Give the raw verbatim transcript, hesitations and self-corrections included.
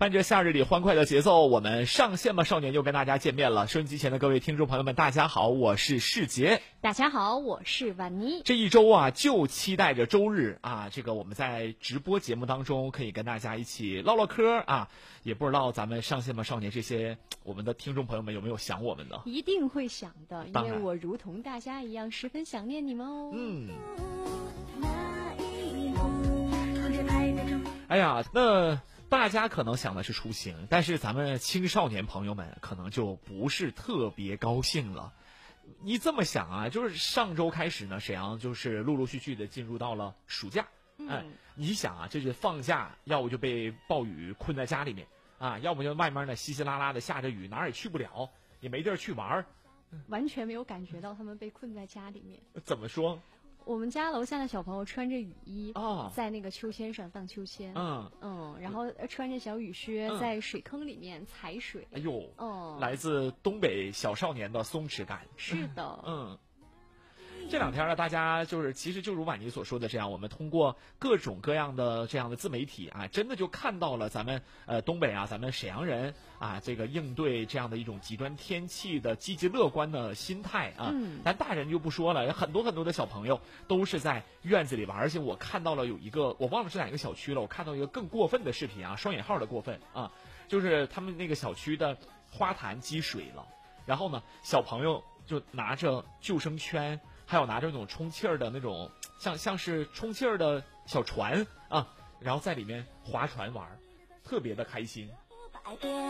伴着夏日里欢快的节奏，我们上线吧少年又跟大家见面了。收音机前的各位听众朋友们，大家好，我是世杰。 大家好，我是婉妮。 这一周啊，就期待着周日啊，这个我们在直播节目当中可以跟大家一起唠唠嗑啊。也不知道咱们上线吧少年这些我们的听众朋友们有没有想我们呢？ 一定会想的，因为我如同大家一样十分想念你们哦。 嗯。哎呀，那大家可能想的是出行，但是咱们青少年朋友们可能就不是特别高兴了。你这么想啊，就是上周开始呢，沈阳就是陆陆续续的进入到了暑假。 嗯、 哎，你想啊，这是放假，要不就被暴雨困在家里面啊，要不就外面呢稀稀拉拉的下着雨，哪儿也去不了，也没地儿去玩， 完全没有感觉到他们被困在家里面。 怎么说？ 我们家楼下的小朋友穿着雨衣， 哦、 在那个秋千上荡秋千， 嗯嗯，然后穿着小雨靴、嗯、在水坑里面踩水。 哎呦， 嗯， 来自东北小少年的松弛感。 是的， 嗯。这两天呢，大家就是其实就如婉妮所说的这样，我们通过各种各样的这样的自媒体啊，真的就看到了咱们呃东北啊，咱们沈阳人啊，这个应对这样的一种极端天气的积极乐观的心态啊。 嗯。 咱大人就不说了，有很多很多的小朋友都是在院子里玩，而且我看到了有一个，我忘了是哪个小区了，我看到一个更过分的视频啊，双引号的过分啊，就是他们那个小区的花坛积水了，然后呢，小朋友就拿着救生圈。还有拿着那种充气儿的那种，像像是充气儿的小船啊，然后在里面划船玩，特别的开心。